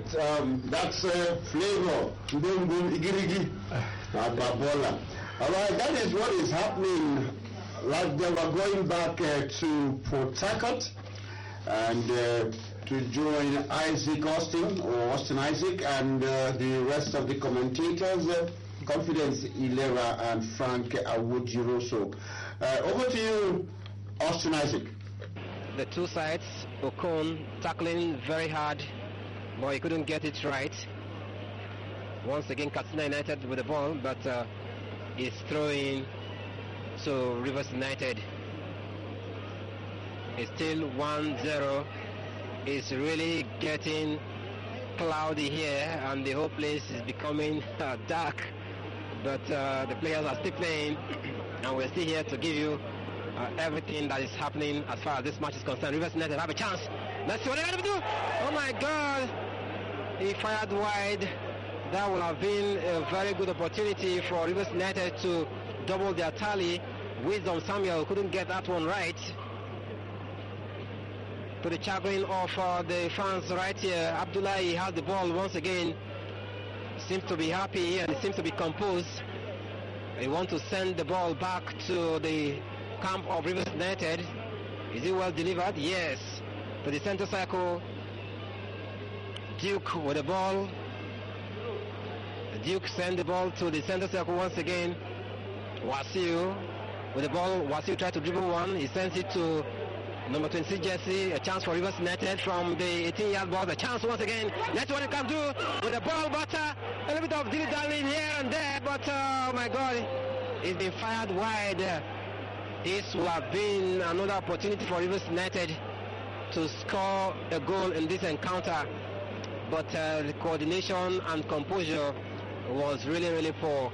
That's Flavor. Igirigi. Babola. Alright, that is what is happening. Like they were going back to Port Harcourt and to join Austin Isaac, and the rest of the commentators, Confidence Ilera and Frank Awujiroso. Over to you, Austin Isaac. The two sides, Okon tackling very hard, but he couldn't get it right. Once again, Katsina United with the ball, but he's throwing to Rivers United. It's still 1-0. It's really getting cloudy here, and the whole place is becoming dark. But the players are still playing, and we're still here to give you everything that is happening as far as this match is concerned. Rivers United have a chance. Let's see what they're going to do. Oh my God! He fired wide. That would have been a very good opportunity for Rivers United to double their tally. Wisdom Samuel couldn't get that one right. To the chagrin of the fans right here, Abdullahi has the ball once again. Seems to be happy and seems to be composed. They want to send the ball back to the camp of Rivers United. Is it well delivered? Yes. To the center circle. Duke with the ball. Duke send the ball to the center circle once again. Wasiu with the ball. Wasiu tried to dribble one. He sends it to number 26 jersey. A chance for Rivers United from the 18-yard box. A chance once again. That's what he can do with the ball. But a little bit of dilly-dallying here and there. But oh my God, it's been fired wide. This will have been another opportunity for Rivers United to score a goal in this encounter. But the coordination and composure was really, really poor.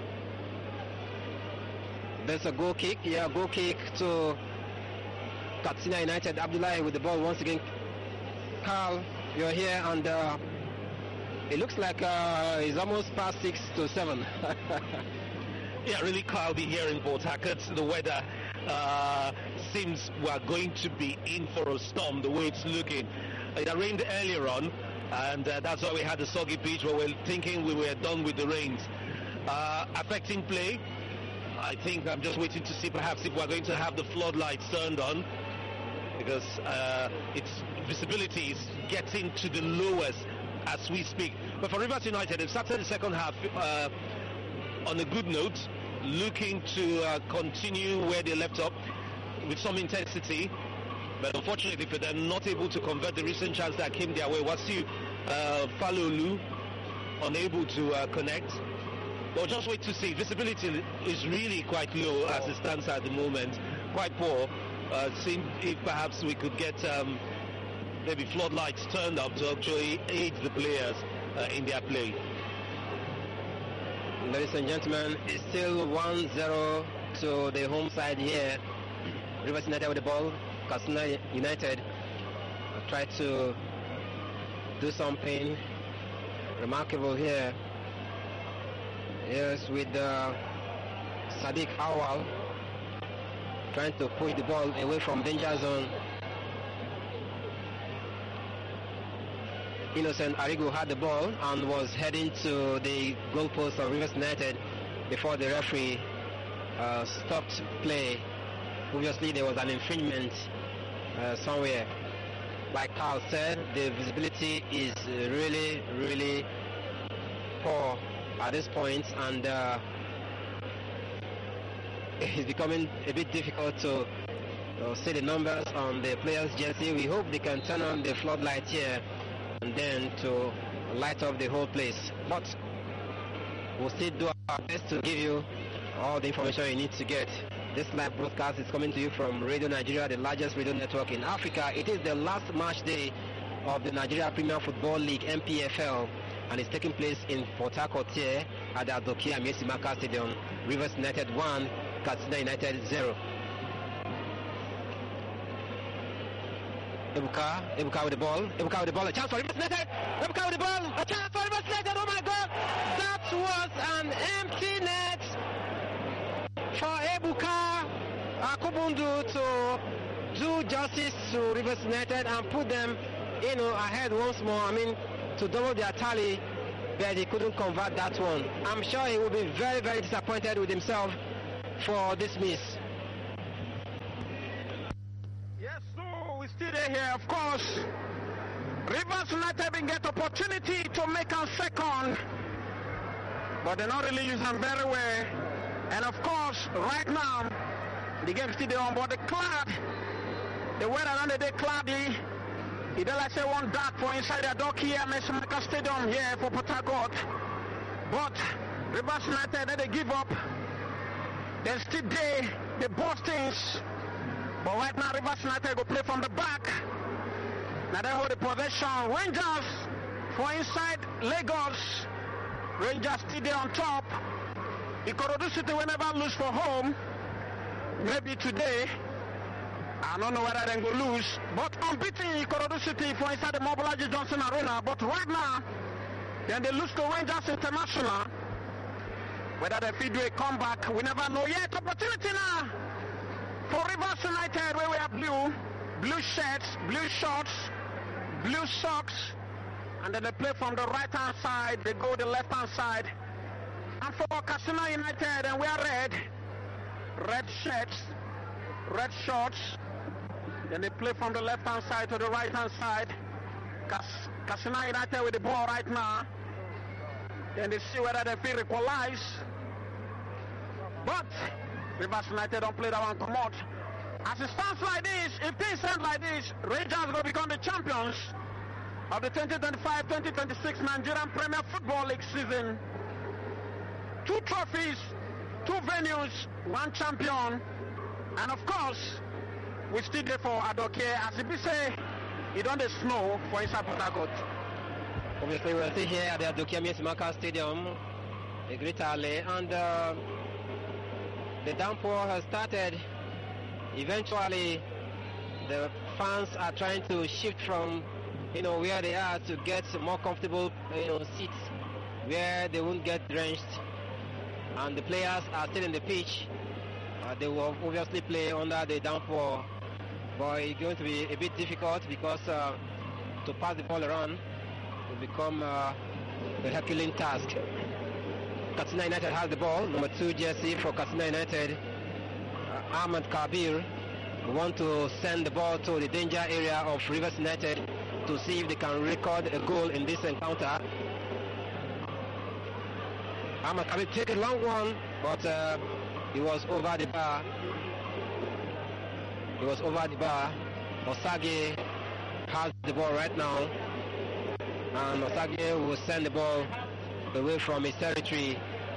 There's a goal kick. Yeah, goal kick to Katsina United. Abdullahi with the ball once again. Carl, you're here, and it looks like it's almost past 6 to 7. Yeah, really cloudy here in Port Harcourt. The weather seems we're going to be in for a storm the way it's looking. It had rained earlier on, and that's why we had the soggy pitch, where we're thinking we were done with the rains. Affecting play, I think I'm just waiting to see perhaps if we're going to have the floodlights turned on, because its visibility is getting to the lowest as we speak. But for Rivers United, they've started the second half on a good note, looking to continue where they left off with some intensity. But unfortunately for them, not able to convert the recent chance that came their way. Wasiu Falolu unable to connect. But just wait to see. Visibility is really quite low as it stands at the moment. Quite poor. See if perhaps we could get maybe floodlights turned up to actually aid the players in their play. Ladies and gentlemen, it's still 1-0 to the home side here. Rivers United with the ball. Katsina United try to do something remarkable here. Yes, with Sadiq Awal trying to push the ball away from danger zone. Innocent Arigo had the ball and was heading to the goalpost of Rivers United before the referee stopped play. Obviously, there was an infringement somewhere. Like Carl said, the visibility is really, really poor at this point, and it's becoming a bit difficult to see the numbers on the players' jersey. We hope they can turn on the floodlight here and then to light up the whole place. But we'll still do our best to give you all the information you need to get. This live broadcast is coming to you from Radio Nigeria, the largest radio network in Africa. It is the last match day of the Nigeria Premier Football League, MPFL, and it's taking place in Port Harcourt here at the Adokia Mesimaka Stadium. Rivers United 1, Katsina United 0. Ebuka with the ball. Ebuka with the ball. A chance for Rivers United. Ebuka with the ball. A chance for Rivers United. Oh my God! That was an empty net for Ebuka Akubundu to do justice to Rivers United and put them, ahead once more. I mean, to double their tally, but he couldn't convert that one. I'm sure he will be very, very disappointed with himself for this miss. Yes, so we still here, of course. Rivers United didn't get opportunity to make a second, but they not really use them very well. And of course, right now, the game still on, but the cloud, the weather on the day cloudy. It don't like say one dark for inside the dock here, Messamaka Stadium here for Port Harcourt. But Rivers United, they give up. They still there, they both things. But right now, Rivers United go play from the back. Now they hold the possession. Rangers for inside Lagos. Rangers still there on top. Ikorodu City will never lose for home. Maybe today. I don't know whether they go lose. But unbeaten Ikorodu City for inside the Mobolaji Johnson Arena. But right now, then they lose to Rangers International. Whether they feed do a comeback, we never know yet. Opportunity now for Rivers United, where we have blue shirts, blue shorts, blue socks, and then they play from the right hand side, they go the left hand side. And for Katsina United, and we are red shirts, red shorts, then they play from the left hand side to the right hand side. Katsina United with the ball right now, then they see whether they feel equalize. But Rivers United don't play that one come out. As it stands like this, if things end like this, Rangers will become the champions of the 2025-2026 Nigerian Premier Football League season. 2 trophies, 2 venues, 1 champion, and of course, we still there for Adoke. As if we say, it don't snow for inside Port Harcourt. Obviously, we're still here at the Adoke Messamaka Stadium, a great alley, and the downpour has started. Eventually, the fans are trying to shift from, where they are to get more comfortable, seats where they won't get drenched. And the players are still in the pitch. They will obviously play under the downpour, but it's going to be a bit difficult because to pass the ball around will become a Herculean task. Katsina United has the ball, number 2 jersey for Katsina United. Ahmed Kabir want to send the ball to the danger area of Rivers United to see if they can record a goal in this encounter. Ahmed Kabir take a long one, but he was over the bar. Osage has the ball right now, and Osage will send the ball away from his territory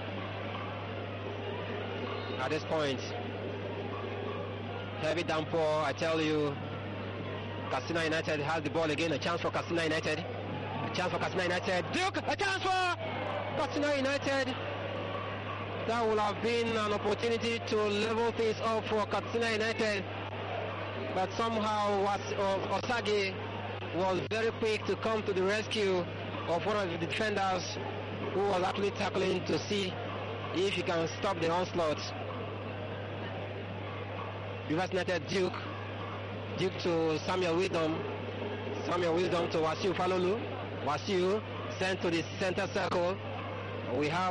at this point. Heavy downpour, I tell you. Katsina United has the ball again. A chance for Katsina United. Duke, a chance for Katsina United. That would have been an opportunity to level things up for Katsina United. But somehow Osage was very quick to come to the rescue of one of the defenders who was actually tackling to see if he can stop the onslaught. Rivers United Duke to Samuel Wisdom to Wasiu Falolu. Wasiu sent to the center circle. We have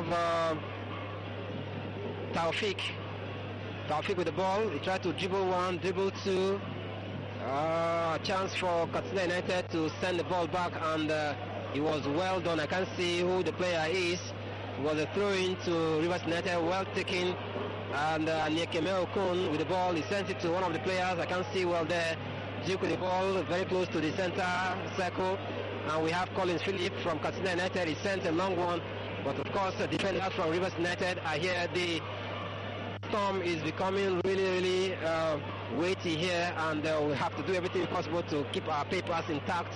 Taufik with the ball. He tried to dribble 1, dribble 2. Chance for Katsina United to send the ball back, and it was well done. I can't see who the player is. It was a throw-in to Rivers United, well taken. And Niekeme Okun with the ball, he sent it to one of the players. I can't see well there. Duke with the ball, very close to the center circle. And we have Collins Philip from Katsina United. He sent a long one. But of course, the defenders from Rivers United are here. The storm is becoming really weighty here. And we have to do everything possible to keep our papers intact.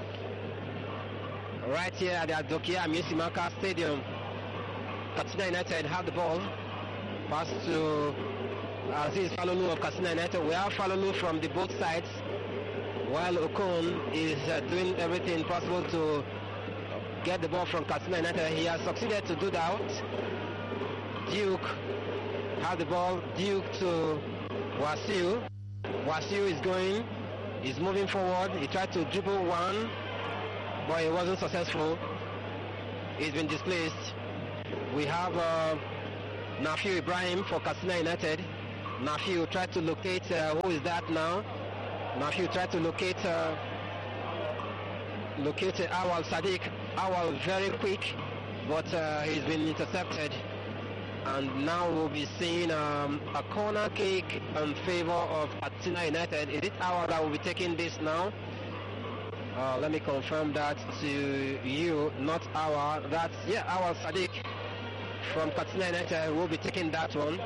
Right here at the Adoke Messamaka Stadium. Katsina United have the ball. Pass to Aziz Falolu of Katsina United. We have Falolu from the both sides, while Okon is doing everything possible to get the ball from Katsina United. He has succeeded to do that. Duke has the ball. Duke to Wasiu. Wasiu is moving forward. He tried to dribble 1. but he wasn't successful. He's been displaced. We have Nafiu Ibrahim for Katsina United. Nafiu tried to locate, who is that now? Nafiu tried to locate Awal Sadiq. Awal very quick, but he's been intercepted. And now we'll be seeing a corner kick in favor of Katsina United. Is it Awal that will be taking this now? Let me confirm that to you, not Awal. That's, Awal Sadiq from Katsina United will be taking that one.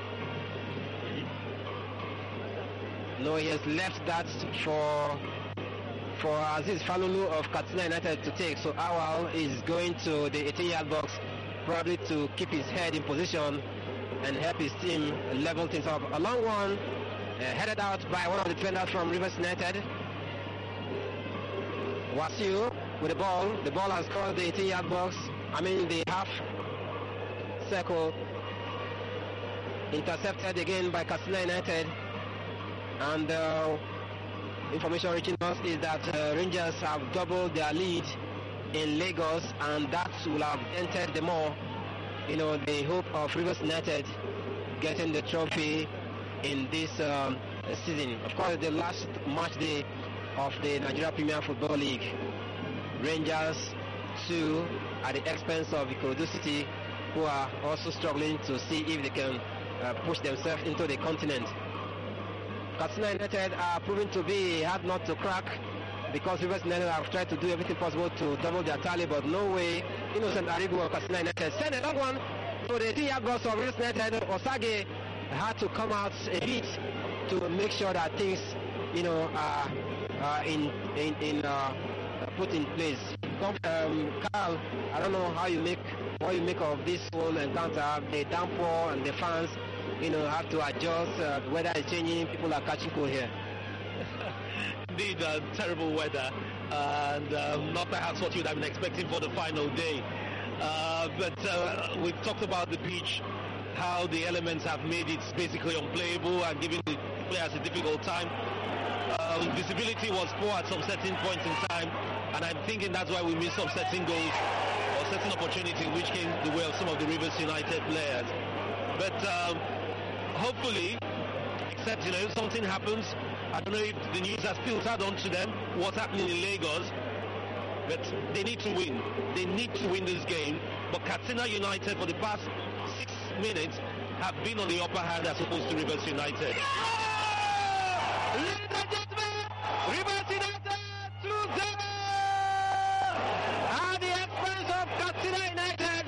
No, he has left that for Aziz Falulu of Katsina United to take. So Awal is going to the 18-yard box, probably to keep his head in position and help his team level things up. A long one, headed out by one of the defenders from Rivers United. Wasiu with the ball. The ball has crossed the 18-yard box. The half circle. Intercepted again by Katsina United. And information reaching us is that Rangers have doubled their lead in Lagos, and that will have entered the more, the hope of Rivers United getting the trophy in this season. Of course, the last match day of the Nigeria Premier Football League. Rangers 2 at the expense of Ikorodu City, who are also struggling to see if they can push themselves into the continent. Katsina United are proving to be hard not to crack, because Rivers United have tried to do everything possible to double their tally, but no way. Innocent Arigu of Katsina United send a long one to the 3-yard box of Rivers United. Osage had to come out a bit to make sure that things, are put in place. Carl, I don't know what you make of this whole encounter. The downpour and the fans, have to adjust. Weather is changing. People are catching cold here. Indeed, terrible weather, and not perhaps what you'd have been expecting for the final day. But we've talked about the pitch, how the elements have made it basically unplayable and giving the players a difficult time. Visibility was poor at some certain points in time, and I'm thinking that's why we missed some certain goals or certain opportunities which came the way of some of the Rivers United players. But hopefully, except something happens. I don't know if the news has filtered onto them what's happening in Lagos, but they need to win. They need to win this game. But Katsina United for the past 6 minutes have been on the upper hand as opposed to Rivers United. Ladies and gentlemen, Rivers United 2-0 at the expense of Katsina United.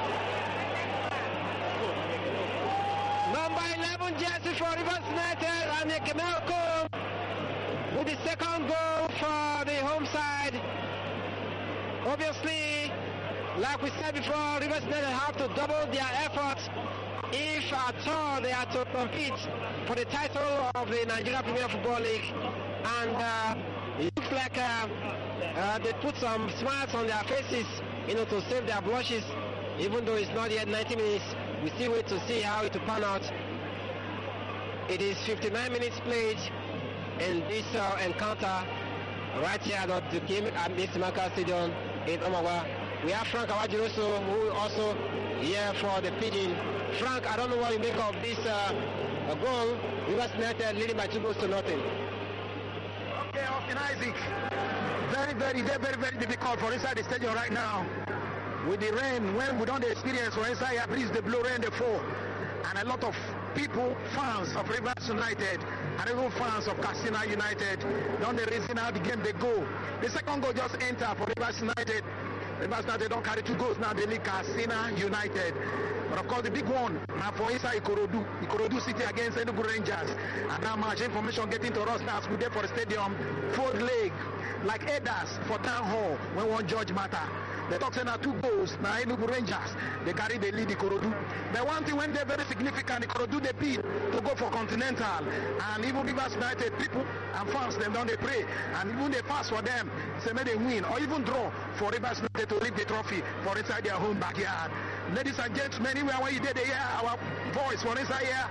Number 11 jersey for Rivers United and Kemelko with the second goal for the home side. Obviously, like we said before, Rivers United have to double their efforts if at all they are to compete for the title of the Nigeria Premier Football League. And it looks like they put some smiles on their faces, to save their blushes. Even though it's not yet 90 minutes, we still wait to see how it will pan out. It is 59 minutes played in this encounter right here at the game at Mr. Stadium in Omawa. We have Frank Awajiroso, who also here for the Pigeon. Frank, I don't know what you make of this goal. Rivers United leading by 2-0. Okay, Austin Isaac. Very difficult for inside the stadium right now. With the rain, when we don't experience for inside, at least the blow rain, the fall. And a lot of people, fans of Rivers United, and even fans of Katsina United, don't they reason how the game they go. The second goal just enter for Rivers United. Rivers United don't carry 2 goals now, they lead Katsina United. But of course the big one now for inside Ikorodu City against Enugu Rangers. And now much information getting to us now as we there for the stadium, 4th leg, like Edas for Town Hall when one judge matter. They talk saying now 2 goals, now Enugu Rangers, they carry the lead Ikorodu. But one thing when they're very significant, Ikorodu they beat to go for Continental. And even Rivers United people and fans, them down they pray. And even they pass for them, say may they win or even draw for Rivers United to lift the trophy for inside their home backyard. Ladies and gentlemen, anywhere where you did hear our voice for inside here,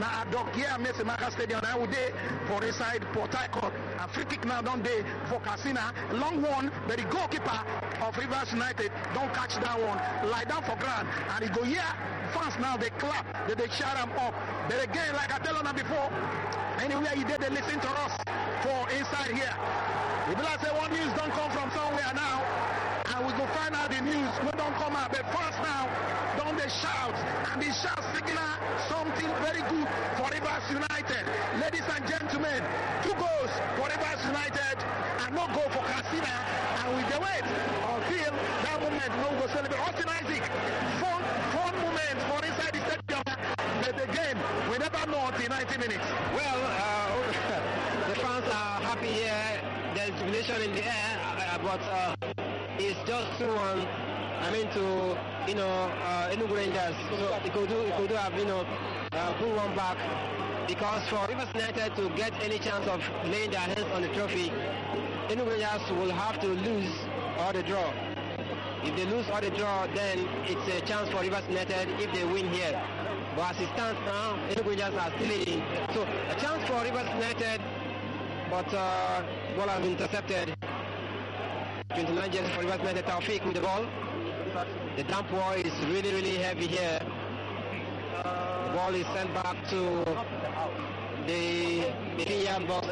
Now at Dokia Messimaka Stadium, now we day for inside Port Harcourt. A free kick now don't day for Casina. Long one, but the goalkeeper of Rivers United don't catch that one. Lie down for ground, and he go here. Fans now they clap, they shout him up. But again, like I tell you before, anywhere you did, they listen to us for inside here. If I say one news don't come from somewhere now, and we go find out the news, we don't come out. But first now, don't they shout, and they shout signal something very good for Rivers United. Ladies and gentlemen, 2 goals for Rivers United, and no goal for Casina, and we dey wait until that moment no go celebrate. Austin Isaac, fun moment for inside the stadium, but the game we never know until 90 minutes. Well, the fans are happy here. There's jubilation in the air, but it's just 2-1. I mean, to Enugu Rangers, so it could do have pull one back, because for Rivers United to get any chance of laying their hands on the trophy, Enugu Rangers will have to lose or the draw. If they lose or the draw, then it's a chance for Rivers United if they win here. But as it stands now, Enugu Rangers are still leading. So a chance for Rivers United, but ball has been intercepted. 29 years for Rivers United. Taufik with the ball. The damp wall is really heavy here. The ball is sent back to the 3-yard box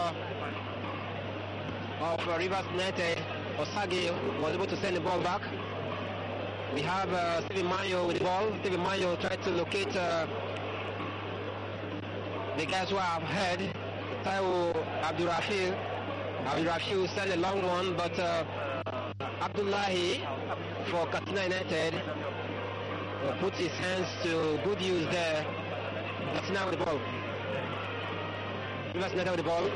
of Rivers United. Osage was able to send the ball back. We have Stephen Mayo with the ball. Stephen Mayo tried to locate the guys who are ahead. Taiwo Abdurrafil. Abdurrafil sent a long one, but Abdullahi for Katsina United put his hands to good use there. Katsina with the ball. Rivers United with the ball.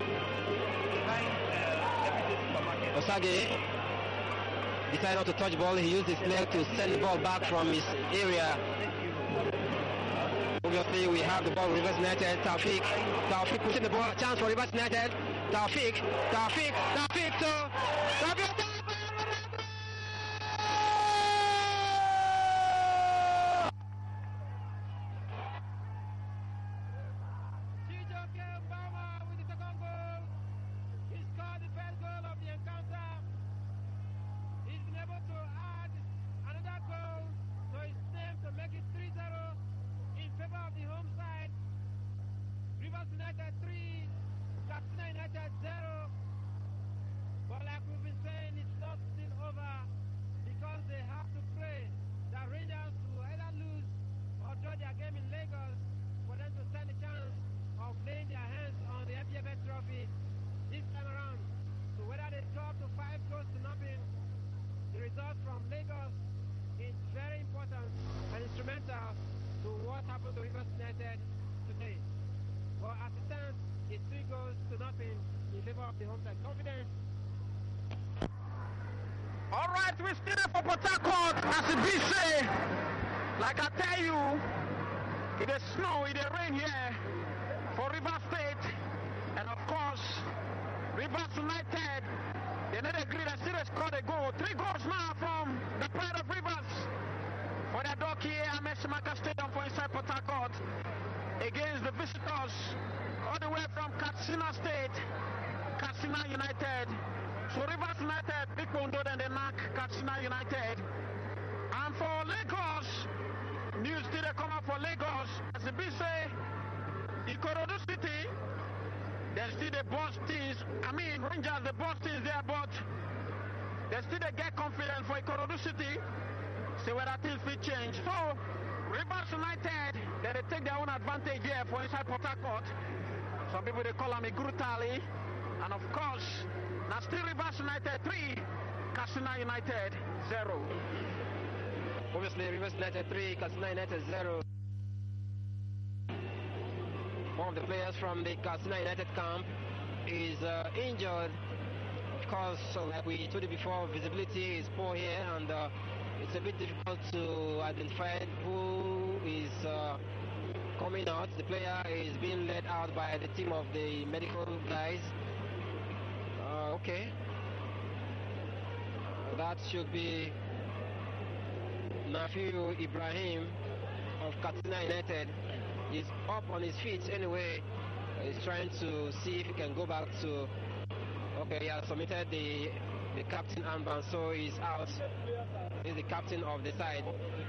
Osage decided not to touch ball. He used his leg to send the ball back from his area. Obviously, we have the ball. Rivers United. Taufik pushing the ball. Chance for Rivers United. Taufik to Taufik. We still there for Port Harcourt, as the beach say. Like I tell you, it is snow, it is rain here for Rivers State, and of course, Rivers United. They need to agree that still scored a goal. 3 goals now from the pride of Rivers for the Dokia Messimaka Stadium for inside Port Harcourt against the visitors all the way from Katsina State, Katsina United. So Rivers United, big window, then they knock Katsina United. And for Lagos, news still come up for Lagos. As the big say, Ikorodu City, there's still the boss teams. I mean, Rangers, the boss teams there, but they still they get confidence for Ikorodu City. See whether things will change. So Rivers United, they take their own advantage here for inside Port Harcourt. Some people they call them a brutally, and of course. Now still Rivers United 3, Katsina United 0. Obviously Rivers United 3, Katsina United 0. One of the players from the Katsina United camp is injured. Of course, like we told you before, visibility is poor here, and it's a bit difficult to identify who is coming out. The player is being led out by the team of the medical guys. Okay, that should be Nafiu Ibrahim of Katsina United. He's up on his feet anyway. He's trying to see if he can go back to... Okay, he has submitted the captain armband, so he's out. He's the captain of the side.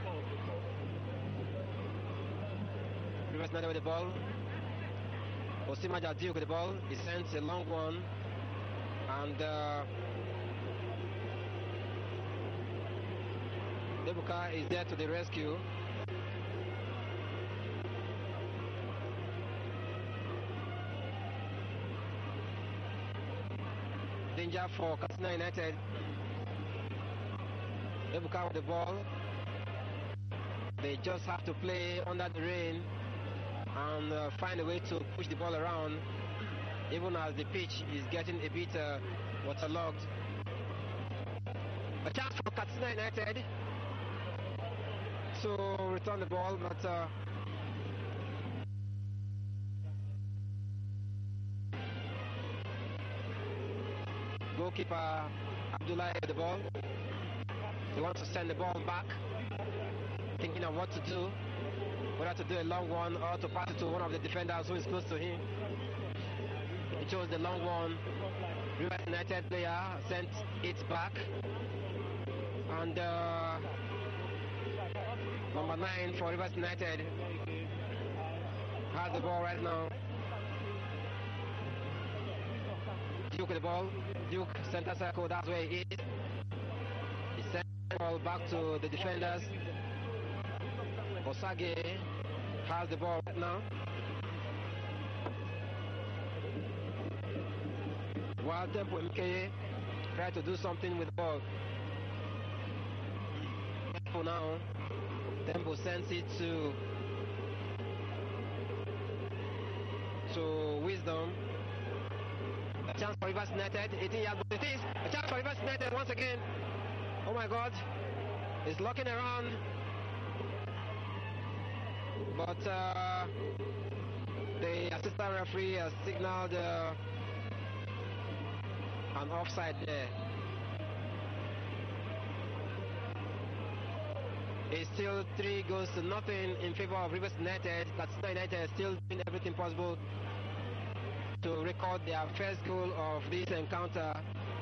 Rivers United with the ball. Osimaja Duke with the ball. He sends a long one. And Debuka is there to the rescue. Danger for Katsina United. Debuka with the ball. They just have to play under the rain and find a way to push the ball around, even as the pitch is getting a bit waterlogged. A chance for Katsina United to return the ball, but goalkeeper Abdullah with the ball. He wants to send the ball back, thinking of what to do, whether to do a long one or to pass it to one of the defenders who is close to him. He chose the long one. Rivers United player sent it back, and number 9 for Rivers United has the ball right now. Duke with the ball. Duke center circle, that's where he is. He sent the ball back to the defenders. Osage has the ball right now. While Tempo MKA try to do something with the ball. Tempo now. Tempo sends it to Wisdom. A chance for Rivers United. 18 yards, but it is a chance for Rivers United once again. Oh my God. It's looking around. But the assistant referee has signaled an offside there. It's still 3 goals to nothing in favor of Rivers United. Katsina United is still doing everything possible to record their first goal of this encounter.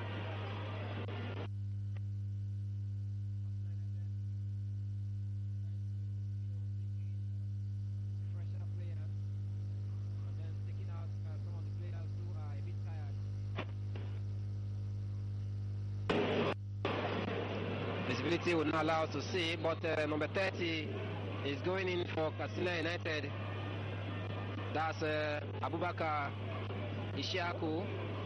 Visibility would not allow us to see, but number 30 is going in for Katsina United. That's Abubakar Ishiaku.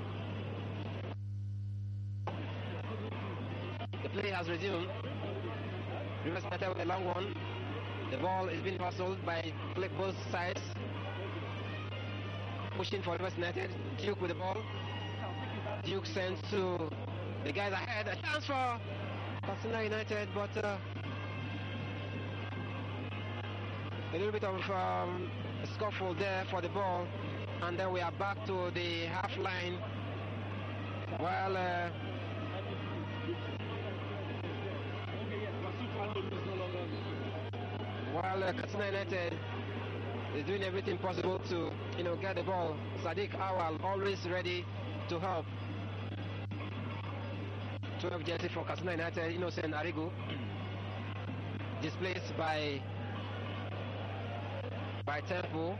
The play has resumed. Rivers United with a long one. The ball is being hustled by both sides. Pushing for Rivers United. Duke with the ball. Duke sends to the guys ahead. A chance for Katsina United, but a little bit of a scuffle there for the ball, and then we are back to the half line while Katsina United is doing everything possible to get the ball. Sadiq Awal always ready to help. 12 jersey for Katsina United, Innocent Arigu, displaced by Tempo.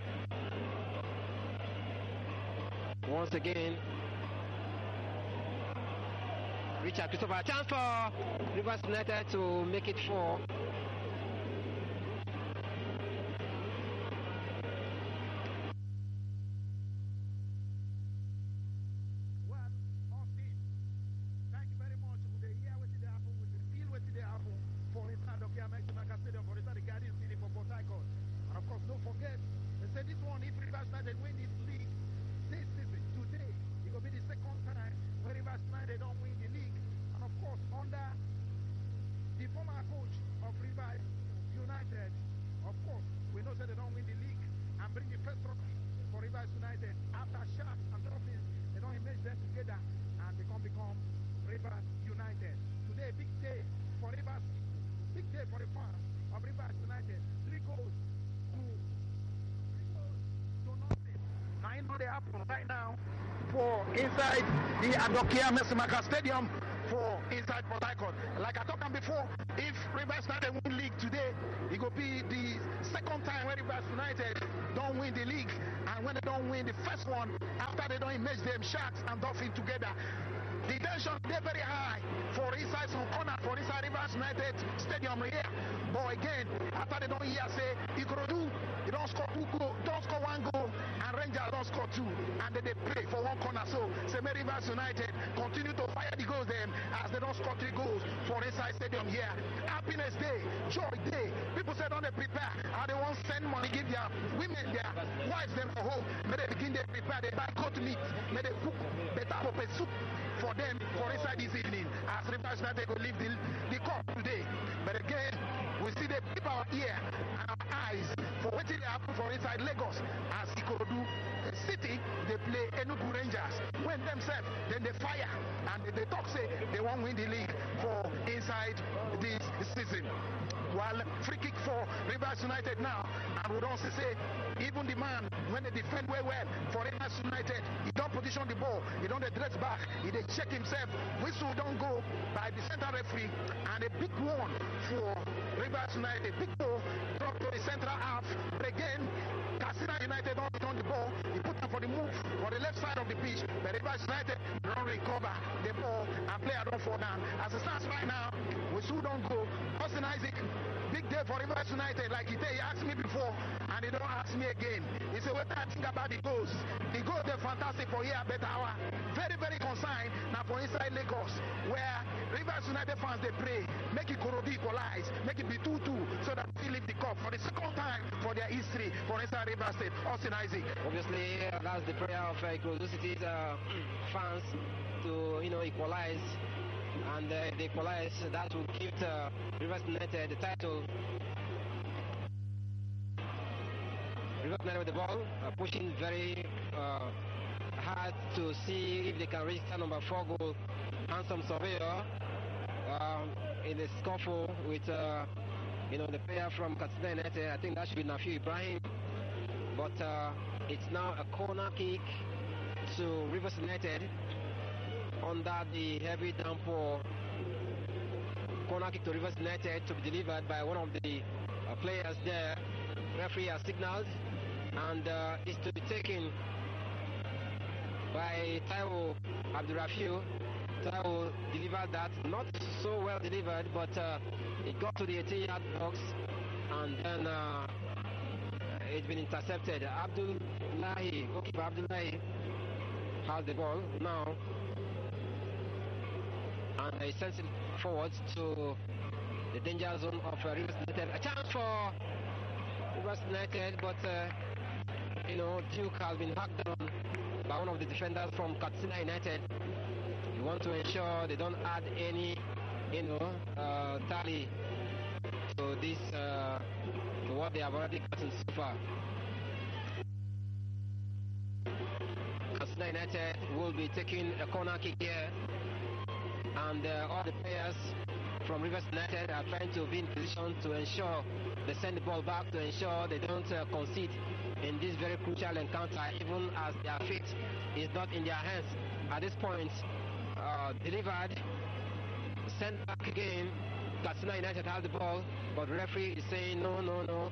Once again, Richard Christopher, chance for Rivers United to make it 4. rain what they happen right now for inside the Adokia Mesimaka Stadium for inside Port Harcourt. Like I talked before, if Rivers United win league today, it will be the second time when Rivers United don't win the league, and when they don't win the first one, after they don't image them Sharks and Dolphins together. The tension is very high for inside some corner for inside Rivers United Stadium here. But again, after they don't hear say Ikorodu, they don't score one goal, and Rangers don't score two, and then they play for one corner. So say Rivers United continue to fire the goals them as they don't score 3 goals for inside stadium here. Happiness day, joy day. People say don't they prepare, and they won't send money, give their women, their wives them for home. May they begin to prepare, they buy goat meat, may they cook better pepper soup for them for inside this evening as Rivers United will leave the cup today. But again, we see the people our ear and our eyes for what they happen for inside Lagos as Ikorodu City they play Enugu Rangers. When themselves then they fire and they talk say they won't win the league for inside this season. While free kick for Rivers United now, and we don't say even the man when they defend well for Rivers United, he don't position the ball, he don't dress back, he they check himself. Whistle don't go by the center referee, and a big one for Rivers United. Big ball drop to the central half. But again, Katsina United don't return the ball. He put them for the move for the left side of the pitch. But Rivers United don't recover the ball and player don't fall down. As it stands right now, whistle don't go. Austin Isaac, big day for Rivers United. Like he asked me before, and he don't ask me again. He said, what I think about the goals? The goals are fantastic for here, but our very, very concerned now for inside Lagos, where Rivers United fans they pray, make it Ikorodu equalize, make it be 2-2, so that we lift the cup for the second time for their history for inside Rivers State. Austin Isaac. Obviously, that's the prayer of Ikorodu City's fans to equalize. And if they equalize, that will give Rivers United the title. Rivers United with the ball, pushing very hard to see if they can register number 4 goal. Handsome Surveyor in the scuffle with the player from Katsina United. I think that should be Nafiu Ibrahim. But it's now a corner kick to Rivers United under the heavy downpour. Corner kick to Rivers United to be delivered by one of the players there. Referee has signaled, and it's to be taken by Taiwo Abdurafiu. Taiwo delivered that, not so well delivered, but it got to the 18-yard box, and then it's been intercepted. Goalkeeper Abdullahi has the ball now, and he sends it forward to the danger zone of Rivers United. A chance for Rivers United, but Duke has been hacked down by one of the defenders from Katsina United. You want to ensure they don't add any tally to this to what they have already gotten so far. Katsina United will be taking a corner kick here, and all the players from Rivers United are trying to be in position to ensure they send the ball back, to ensure they don't concede in this very crucial encounter, even as their fate is not in their hands at this point. Delivered, sent back again. Katsina United has the ball, but the referee is saying no.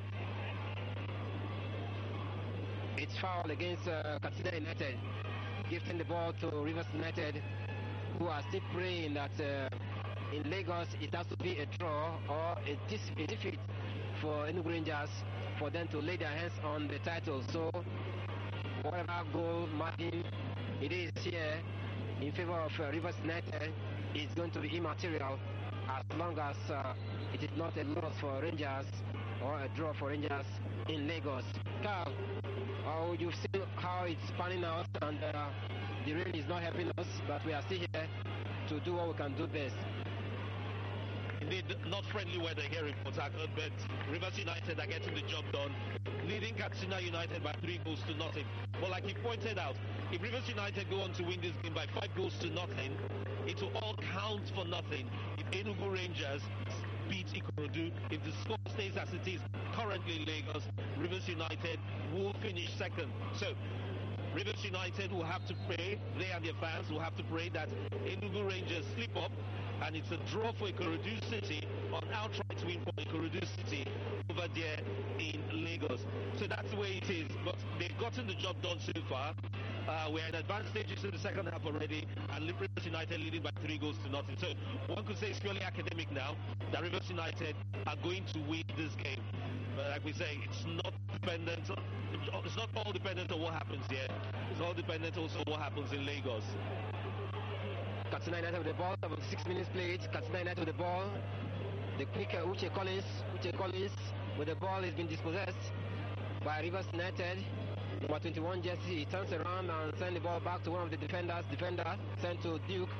It's foul against Katsina United, giving the ball to Rivers United, who are still praying that in Lagos it has to be a draw or a defeat for Enugu Rangers for them to lay their hands on the title. So whatever goal margin it is here in favor of Rivers United is going to be immaterial, as long as it is not a loss for Rangers or a draw for Rangers in Lagos. Carl, you've seen how it's panning out, and the rain is not helping us, but we are still here to do what we can do best. Indeed, not friendly weather here in Port Harcourt, but Rivers United are getting the job done, leading Katsina United by 3 goals to nothing. But like you pointed out, if Rivers United go on to win this game by 5 goals to nothing, it will all count for nothing. If Enugu Rangers beat Ikorodu, if the score stays as it is currently in Lagos, Rivers United will finish second. So Rivers United will have to pray, they and their fans will have to pray that Enugu Rangers slip up, and it's a draw for Ikorodu City, on outright win for Ikorodu City over there in Lagos. So that's the way it is, but they've gotten the job done so far. We're in advanced stages in the second half already, and Rivers United leading by 3-0. So one could say it's purely academic now that Rivers United are going to win this game. But like we say, it's not all dependent on what happens here. It's all dependent also on what happens in Lagos. Katsina United with the ball, 6 minutes played. Katsina United with the ball. The quick Uche Collins with the ball has been dispossessed by Rivers United. Number 21 jersey, he turns around and sends the ball back to one of the defenders. Defender sent to Duke.